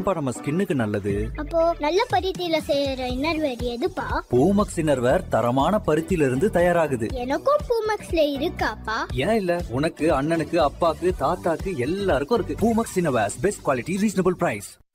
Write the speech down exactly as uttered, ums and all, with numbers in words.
தான்ப்பா நம்ம ஸ்கின்னுக்கு நல்லது. அப்போ நல்ல பருத்தியில செய்யற இன்னர்வேர் எதுப்பா? பூமக்ஸ் இன்னர்வேர் தரமான பருத்தியில இருந்து தயாராகுது. எனக்கும் பூமக்ஸ்ல இருக்காப்பா? ஏன் இல்ல, உனக்கு, அண்ணனுக்கு, அப்பாக்கு, தாத்தாக்கு எல்லாருக்கும் இருக்கு. Poomex innerwears, best quality, reasonable price.